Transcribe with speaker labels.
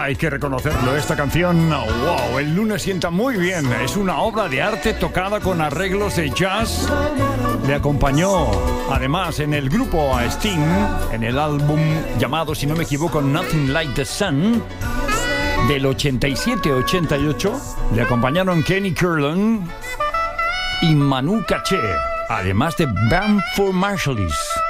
Speaker 1: Hay que reconocerlo, esta canción, wow, el lunes sienta muy bien. Es una obra de arte tocada con arreglos de jazz. Le acompañó, además, en el grupo a Sting, en el álbum llamado, si no me equivoco, Nothing Like the Sun, del 87-88. Le acompañaron Kenny Curlin y Manu Katché, además de Band for Marshallis.